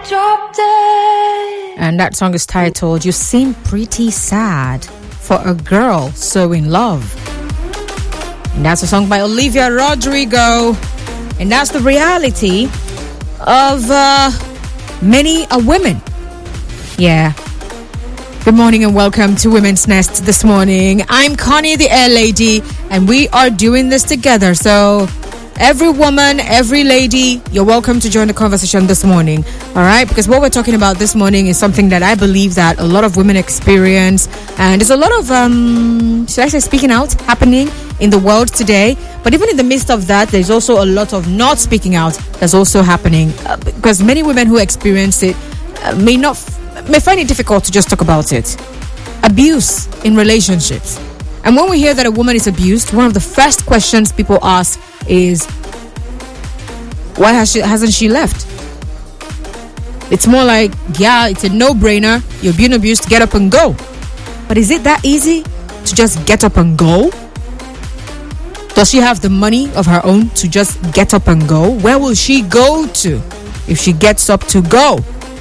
drop dead. And that song is titled You Seem Pretty Sad for a Girl So in Love. And that's a song by Olivia Rodrigo. And that's the reality of many women. Yeah. Good morning and welcome to Women's Nest this morning. I'm Connie, the Air Lady, and we are doing this together. So every woman, every lady, you're welcome to join the conversation this morning. All right? Because what we're talking about this morning is something that I believe that a lot of women experience. And there's a lot of, should I say, speaking out happening in the world today. But even in the midst of that, there's also a lot of not speaking out that's also happening. Because many women who experience it may find it difficult to just talk about it. Abuse in relationships. And when we hear that a woman is abused, one of the first questions people ask is, why hasn't she left? It's more like, yeah, it's a no-brainer. You're being abused, get up and go. But is it that easy to just get up and go? Does she have the money of her own to just get up and go? Where will she go to if she gets up to go?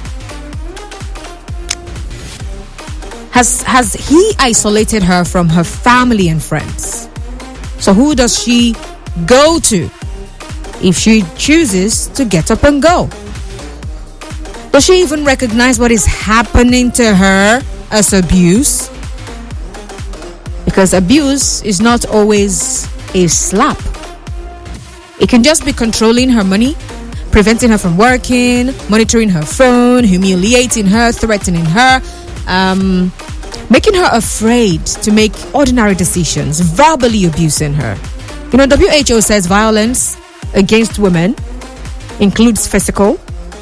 Has he isolated her from her family and friends? So who does she go to if she chooses to get up and go? Does she even recognize what is happening to her as abuse? Because abuse is not always a slap. It can just be controlling her money, preventing her from working, monitoring her phone, humiliating her, threatening her, making her afraid to make ordinary decisions, verbally abusing her. You know, WHO says violence against women includes physical,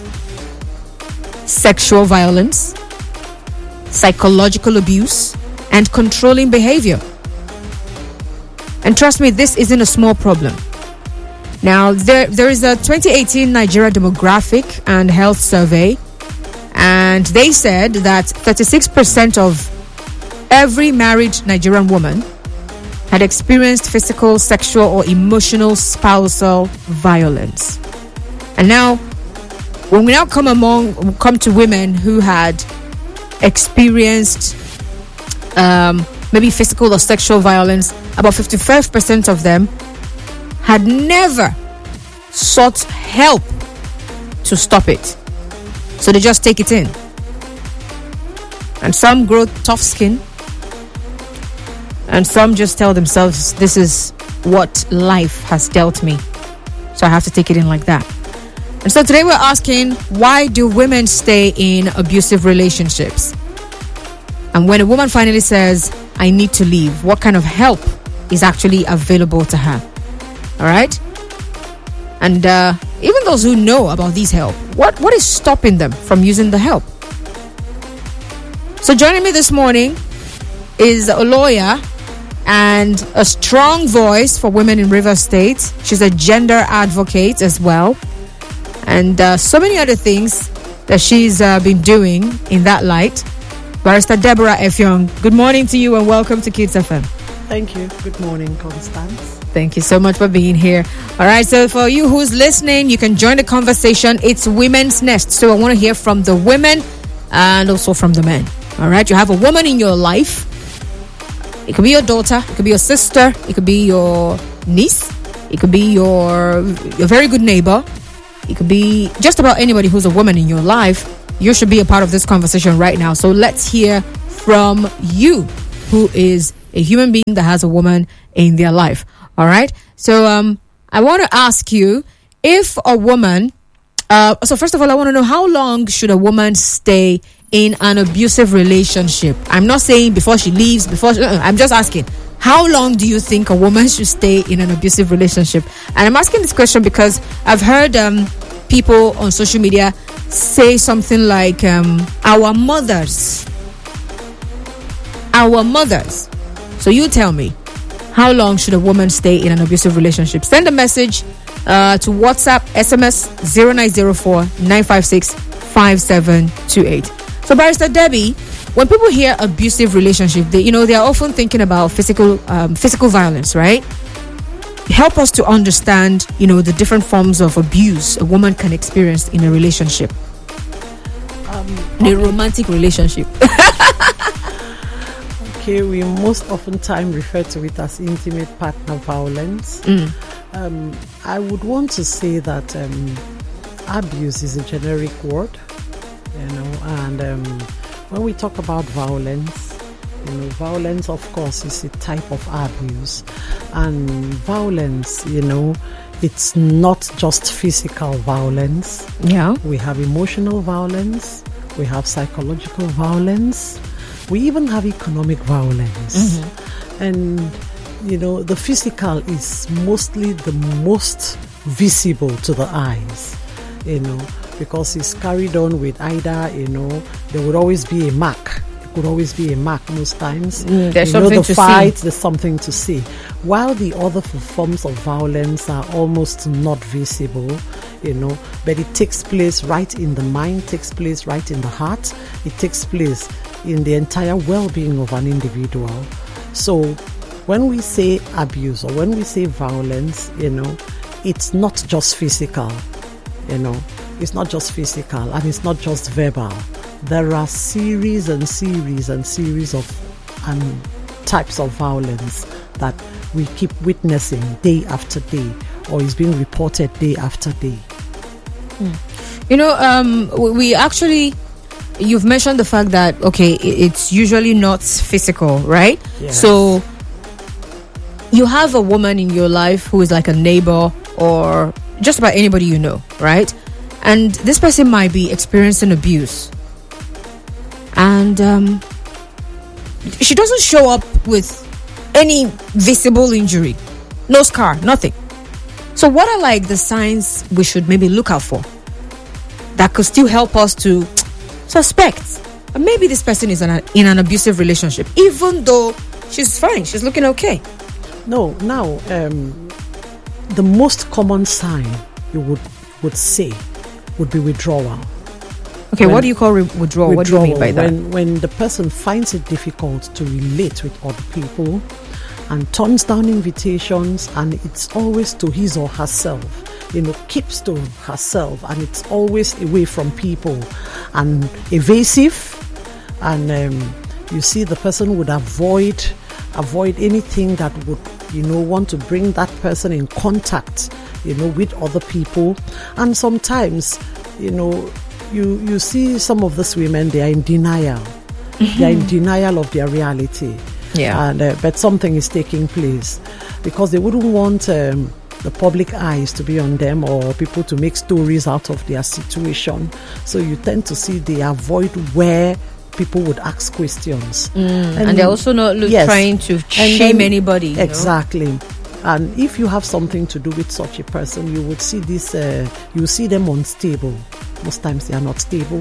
sexual violence, psychological abuse, and controlling behavior. And trust me, this isn't a small problem. Now, there is a 2018 Nigeria Demographic and Health Survey, and they said that 36% of every married Nigerian woman had experienced physical, sexual, or emotional spousal violence. And now, when we now come to women who had experienced maybe physical or sexual violence, about 55% of them had never sought help to stop it. So they just take it in. And some grow tough skin. And some just tell themselves, this is what life has dealt me, so I have to take it in like that. And so today we're asking, why do women stay in abusive relationships? And when a woman finally says, I need to leave, what kind of help is actually available to her? All right? And even those who know about these help, what is stopping them from using the help? So joining me this morning is a lawyer and a strong voice for women in Rivers State. She's a gender advocate as well. And so many other things that she's been doing in that light. Barrister Deborah Effiong, good morning to you and welcome to Kids FM. Thank you. Good morning, Constance. Thank you so much for being here. All right, so for you who's listening, you can join the conversation. It's Women's Nest. So I want to hear from the women and also from the men. All right, you have a woman in your life. It could be your daughter, it could be your sister, it could be your niece, it could be your very good neighbor. It could be just about anybody who's a woman in your life. You should be a part of this conversation right now. So let's hear from you, who is a human being that has a woman in their life. All right. So I want to ask you, if a woman, so first of all, I want to know, how long should a woman stay in an abusive relationship? I'm not saying before she leaves, I'm just asking, how long do you think a woman should stay in an abusive relationship? And I'm asking this question because I've heard people on social media say something like, our mothers. So you tell me, how long should a woman stay in an abusive relationship? Send a message to WhatsApp, SMS 0904-956-5728. So Barrister Debbie, when people hear abusive relationship, they are often thinking about physical violence, right? Help us to understand, the different forms of abuse a woman can experience in a relationship. in a romantic relationship? Okay, we most often time refer to it as intimate partner violence. I would want to say that abuse is a generic word, and when we talk about violence, violence, of course, is a type of abuse, and violence, it's not just physical violence. Yeah. We have emotional violence, we have psychological violence, we even have economic violence. And, the physical is mostly the most visible to the eyes, because it's carried on with either, there would always be a mark. Could always be a mark most times. There's something to fight, see. there's something to see. While the other forms of violence are almost not visible, but it takes place right in the mind, takes place right in the heart, it takes place in the entire well-being of an individual. So when we say abuse or when we say violence, it's not just physical, it's not just physical and it's not just verbal. There are series and series and series of types of violence that we keep witnessing day after day, or is being reported day after day. We actually, you've mentioned the fact that, okay, it's usually not physical, right? Yes. So you have a woman in your life who is like a neighbor or just about anybody you know, right? And this person might be experiencing abuse. And she doesn't show up with any visible injury, no scar, nothing. So what are like the signs we should maybe look out for that could still help us to suspect maybe this person is in an abusive relationship, even though she's fine, she's looking okay? No, now the most common sign you would say would be withdrawal. Okay, what do you call withdrawal? What do you mean by that? When the person finds it difficult to relate with other people and turns down invitations, and it's always to his or herself, keeps to herself, and it's always away from people and evasive, and you see the person would avoid anything that would want to bring that person in contact with other people. And sometimes you see some of these women, they are in denial. They are in denial of their reality. Yeah. And but something is taking place because they wouldn't want the public eyes to be on them or people to make stories out of their situation. So you tend to see they avoid where people would ask questions. And they're also not trying to shame anybody. Exactly. And if you have something to do with such a person, you would see this. You see them unstable. Most times they are not stable.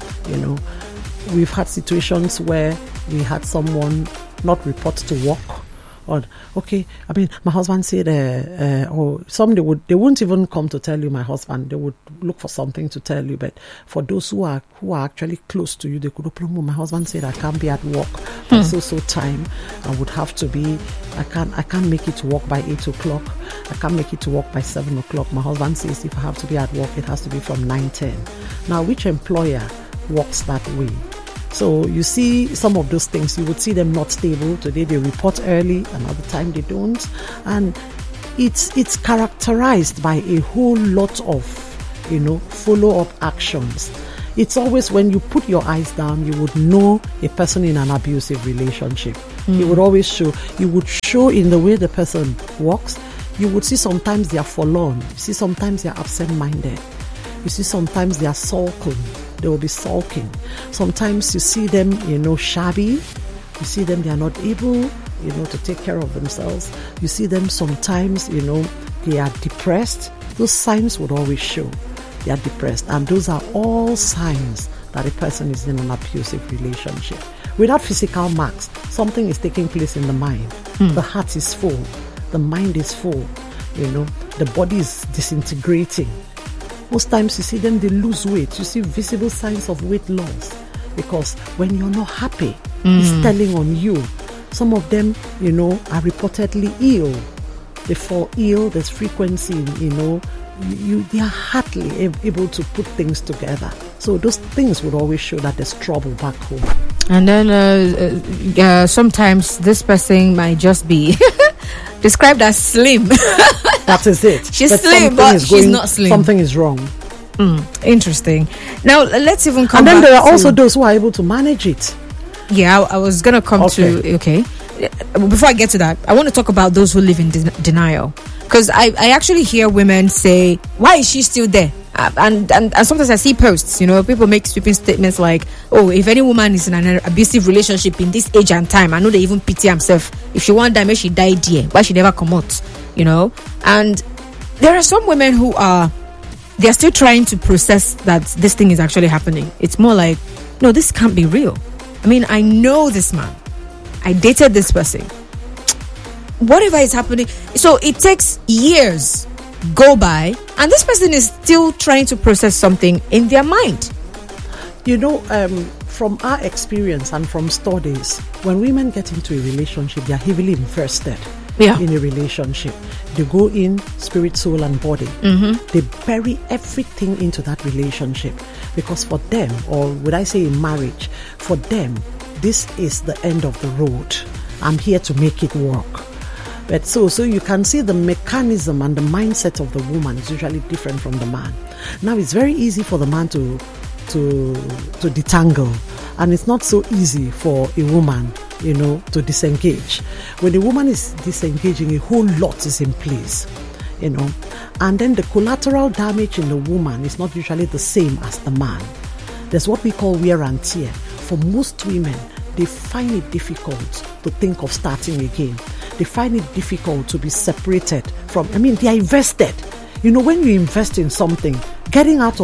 We've had situations where we had someone not report to work, or my husband said, or some they won't even come to tell you my husband. They would look for something to tell you. But for those who are actually close to you, they could open. My husband said I can't be at work at so time. I would have to be. I can't make it to work by 8 o'clock. I can't make it to work by 7 o'clock. My husband says if I have to be at work, it has to be from 9:10. Now, which employer works that way? So you see some of those things, you would see them not stable. Today they report early, another time they don't. And it's characterized by a whole lot of, follow-up actions. It's always when you put your eyes down, you would know a person in an abusive relationship. It would always show. You would show in the way the person walks. You would see sometimes they are forlorn. You see sometimes they are absent-minded. You see sometimes they are sulking. They will be sulking. Sometimes you see them, shabby. You see them, they are not able, to take care of themselves. You see them sometimes, they are depressed. Those signs would always show they are depressed. And those are all signs that a person is in an abusive relationship. Without physical marks, something is taking place in the mind. The heart is full. The mind is full. The body is disintegrating. Most times you see them, they lose weight. You see visible signs of weight loss because when you're not happy, it's telling on you. Some of them, are reportedly ill. They fall ill. There's frequency, they are hardly able to put things together. So those things would always show that there's trouble back home. And then sometimes this person might just be described as slim. That is it. She's slim, but she's not slim. Something is wrong. Interesting. Now let's even come. And then back there are to, also those who are able to manage it. Yeah, I was gonna come to. Okay, before I get to that, I want to talk about those who live in denial, because I actually hear women say, "Why is she still there?" And sometimes I see posts, people make sweeping statements like, "Oh, if any woman is in an abusive relationship in this age and time, I know they even pity themselves. If she want to die, maybe she died there. Why she never come out?" And there are some women who they're still trying to process that this thing is actually happening. It's more like, no, this can't be real. I mean, I know this man. I dated this person. Whatever is happening. So it takes years go by, and this person is still trying to process something in their mind. From our experience and from studies, when women get into a relationship, they are heavily invested in a relationship. They go in spirit, soul, and body. They bury everything into that relationship, because for them, or would I say in marriage, for them, this is the end of the road. I'm here to make it work. But so you can see the mechanism and the mindset of the woman is usually different from the man. Now it's very easy for the man to detangle, and it's not so easy for a woman, to disengage. When a woman is disengaging, a whole lot is in place, and then the collateral damage in the woman is not usually the same as the man. There's what we call wear and tear. For most women, they find it difficult to think of starting again. They find it difficult to be separated from, they are invested. When you invest in something, getting out of